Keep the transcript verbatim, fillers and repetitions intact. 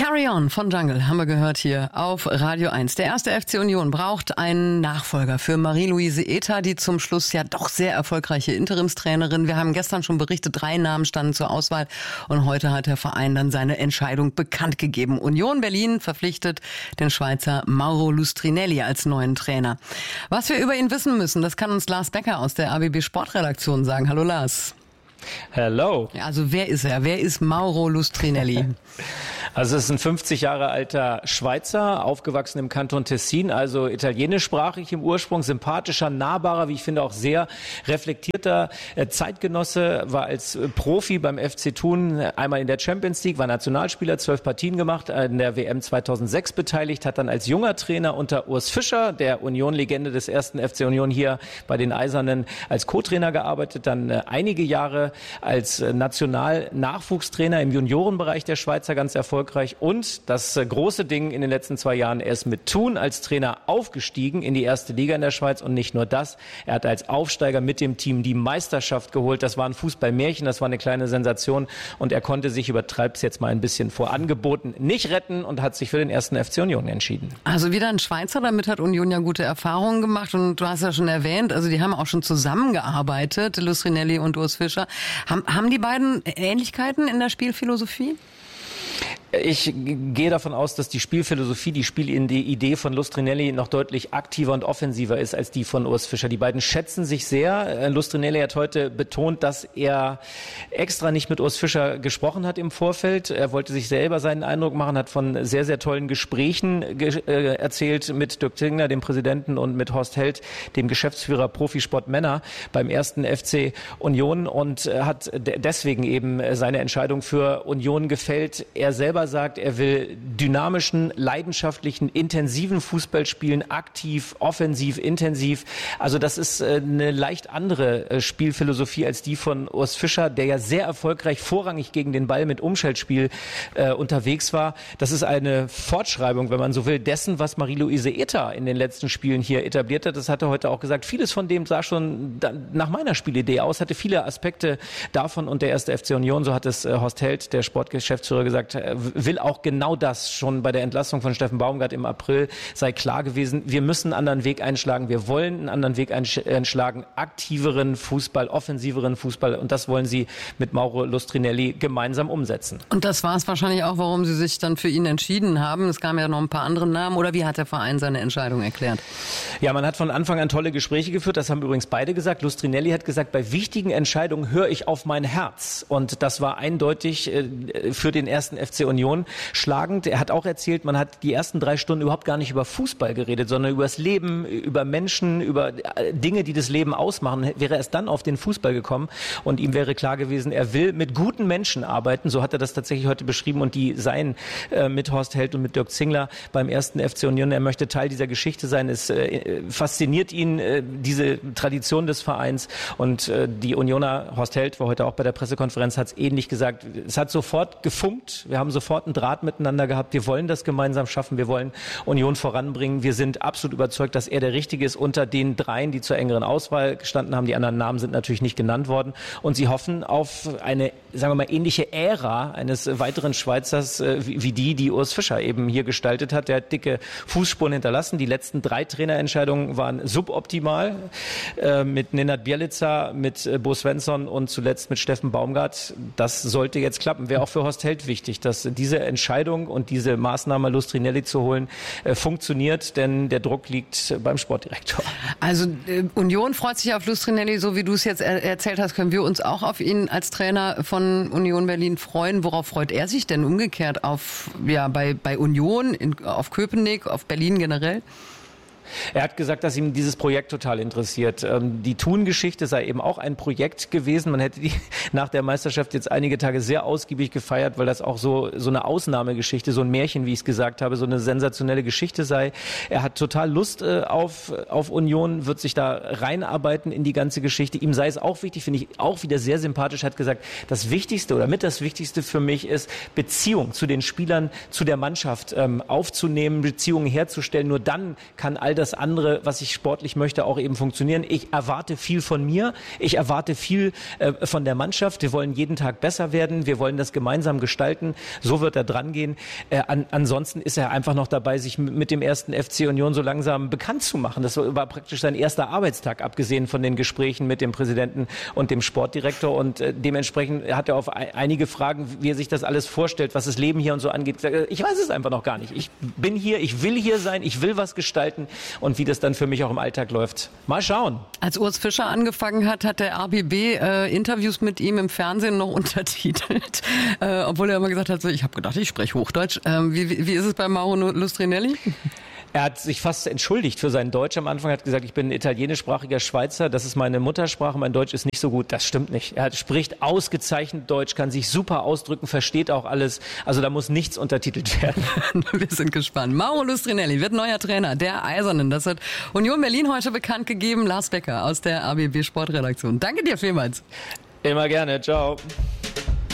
Carry On von Jungle haben wir gehört hier auf Radio eins. Der erste F C Union braucht einen Nachfolger für Marie-Louise Ether, die zum Schluss ja doch sehr erfolgreiche Interimstrainerin. Wir haben gestern schon berichtet, drei Namen standen zur Auswahl und heute hat der Verein dann seine Entscheidung bekannt gegeben. Union Berlin verpflichtet den Schweizer Mauro Lustrinelli als neuen Trainer. Was wir über ihn wissen müssen, das kann uns Lars Becker aus der A B B Sportredaktion sagen. Hallo Lars. Hello. Ja, also wer ist er? Wer ist Mauro Lustrinelli? Also es ist ein fünfzig Jahre alter Schweizer, aufgewachsen im Kanton Tessin, also italienischsprachig im Ursprung, sympathischer, nahbarer, wie ich finde auch sehr reflektierter Zeitgenosse, war als Profi beim F C Thun einmal in der Champions League, war Nationalspieler, zwölf Partien gemacht, in der W M zweitausendsechs beteiligt, hat dann als junger Trainer unter Urs Fischer, der Union-Legende des ersten F C Union hier bei den Eisernen, als Co-Trainer gearbeitet, dann einige Jahre als National-Nachwuchstrainer im Juniorenbereich der Schweizer ganz erfolgreich. Und das große Ding in den letzten zwei Jahren, er ist mit Thun als Trainer aufgestiegen in die erste Liga in der Schweiz und nicht nur das, er hat als Aufsteiger mit dem Team die Meisterschaft geholt. Das war ein Fußballmärchen, das war eine kleine Sensation und er konnte sich, übertreib's jetzt mal ein bisschen, vor Angeboten nicht retten und hat sich für den ersten F C Union entschieden. Also wieder ein Schweizer, damit hat Union ja gute Erfahrungen gemacht und du hast ja schon erwähnt, also die haben auch schon zusammengearbeitet, Lustrinelli und Urs Fischer. Haben, haben die beiden Ähnlichkeiten in der Spielphilosophie? Ich gehe davon aus, dass die Spielphilosophie, die Spielidee von Lustrinelli noch deutlich aktiver und offensiver ist als die von Urs Fischer. Die beiden schätzen sich sehr. Lustrinelli hat heute betont, dass er extra nicht mit Urs Fischer gesprochen hat im Vorfeld. Er wollte sich selber seinen Eindruck machen, hat von sehr, sehr tollen Gesprächen ge- äh, erzählt mit Dirk Zingler, dem Präsidenten, und mit Horst Held, dem Geschäftsführer Profisport Männer beim ersten F C Union, und hat de- deswegen eben seine Entscheidung für Union gefällt. Er selber sagt, er will dynamischen, leidenschaftlichen, intensiven Fußball spielen, aktiv, offensiv, intensiv. Also das ist eine leicht andere Spielphilosophie als die von Urs Fischer, der ja sehr erfolgreich vorrangig gegen den Ball mit Umschaltspiel äh, unterwegs war. Das ist eine Fortschreibung, wenn man so will, dessen, was Marie-Louise Ether in den letzten Spielen hier etabliert hat. Das hat er heute auch gesagt. Vieles von dem sah schon nach meiner Spielidee aus, hatte viele Aspekte davon, und der erste F C Union, so hat es äh, Horst Held, der Sportgeschäftsführer, gesagt, äh, will auch genau das. Schon bei der Entlassung von Steffen Baumgart im April sei klar gewesen, wir müssen einen anderen Weg einschlagen, wir wollen einen anderen Weg einschlagen, aktiveren Fußball, offensiveren Fußball, und das wollen sie mit Mauro Lustrinelli gemeinsam umsetzen. Und das war es wahrscheinlich auch, warum sie sich dann für ihn entschieden haben. Es kamen ja noch ein paar andere Namen, oder wie hat der Verein seine Entscheidung erklärt? Ja, man hat von Anfang an tolle Gespräche geführt, das haben übrigens beide gesagt. Lustrinelli hat gesagt, bei wichtigen Entscheidungen höre ich auf mein Herz, und das war eindeutig äh, für den ersten F C Union schlagend. Er hat auch erzählt, man hat die ersten drei Stunden überhaupt gar nicht über Fußball geredet, sondern über das Leben, über Menschen, über Dinge, die das Leben ausmachen. Wäre erst dann auf den Fußball gekommen, und ihm wäre klar gewesen, er will mit guten Menschen arbeiten. So hat er das tatsächlich heute beschrieben, und die seien äh, mit Horst Held und mit Dirk Zingler beim ersten F C Union. Er möchte Teil dieser Geschichte sein. Es äh, fasziniert ihn, äh, diese Tradition des Vereins, und äh, die Unioner, Horst Held war heute auch bei der Pressekonferenz, hat es ähnlich gesagt. Es hat sofort gefunkt. Wir haben sofort einen Draht miteinander gehabt. Wir wollen das gemeinsam schaffen. Wir wollen Union voranbringen. Wir sind absolut überzeugt, dass er der Richtige ist unter den dreien, die zur engeren Auswahl gestanden haben. Die anderen Namen sind natürlich nicht genannt worden. Und sie hoffen auf eine, sagen wir mal, ähnliche Ära eines weiteren Schweizers äh, wie, wie die, die Urs Fischer eben hier gestaltet hat. Der hat dicke Fußspuren hinterlassen. Die letzten drei Trainerentscheidungen waren suboptimal. Äh, mit Nenad Bjelica, mit äh, Bo Svensson und zuletzt mit Steffen Baumgart. Das sollte jetzt klappen. Wäre auch für Horst Held wichtig, dass diese Entscheidung und diese Maßnahme, Lustrinelli zu holen, äh, funktioniert, denn der Druck liegt beim Sportdirektor. Also äh, Union freut sich auf Lustrinelli, so wie du es jetzt er- erzählt hast, können wir uns auch auf ihn als Trainer von Union Berlin freuen. Worauf freut er sich denn umgekehrt auf, ja, bei, bei Union, in, auf Köpenick, auf Berlin generell? Er hat gesagt, dass ihm dieses Projekt total interessiert. Die Thun-Geschichte sei eben auch ein Projekt gewesen. Man hätte die nach der Meisterschaft jetzt einige Tage sehr ausgiebig gefeiert, weil das auch so, so eine Ausnahmegeschichte, so ein Märchen, wie ich es gesagt habe, so eine sensationelle Geschichte sei. Er hat total Lust auf, auf Union, wird sich da reinarbeiten in die ganze Geschichte. Ihm sei es auch wichtig, finde ich auch wieder sehr sympathisch, hat gesagt, das Wichtigste oder mit das Wichtigste für mich ist, Beziehung zu den Spielern, zu der Mannschaft ähm, aufzunehmen, Beziehungen herzustellen. Nur dann kann all das andere, was ich sportlich möchte, auch eben funktionieren. Ich erwarte viel von mir. Ich erwarte viel äh, von der Mannschaft. Wir wollen jeden Tag besser werden. Wir wollen das gemeinsam gestalten. So wird er dran gehen. Äh, an, ansonsten ist er einfach noch dabei, sich mit dem ersten F C Union so langsam bekannt zu machen. Das war praktisch sein erster Arbeitstag, abgesehen von den Gesprächen mit dem Präsidenten und dem Sportdirektor. Und äh, dementsprechend hat er auf ein, einige Fragen, wie er sich das alles vorstellt, was das Leben hier und so angeht, gesagt, ich weiß es einfach noch gar nicht. Ich bin hier, ich will hier sein, ich will was gestalten und wie das dann für mich auch im Alltag läuft. Mal schauen. Als Urs Fischer angefangen hat, hat der R B B äh, Interviews mit ihm im Fernsehen noch untertitelt, äh, obwohl er immer gesagt hat, so, ich habe gedacht, ich spreche Hochdeutsch. Ähm, wie, wie ist es bei Mauro Lustrinelli? Er hat sich fast entschuldigt für sein Deutsch. Am Anfang hat gesagt, ich bin ein italienischsprachiger Schweizer, das ist meine Muttersprache, mein Deutsch ist nicht so gut. Das stimmt nicht. Er spricht ausgezeichnet Deutsch, kann sich super ausdrücken, versteht auch alles. Also da muss nichts untertitelt werden. Wir sind gespannt. Mauro Lustrinelli wird neuer Trainer der Eisernen. Das hat Union Berlin heute bekannt gegeben. Lars Becker aus der A B B Sportredaktion. Danke dir vielmals. Immer gerne. Ciao.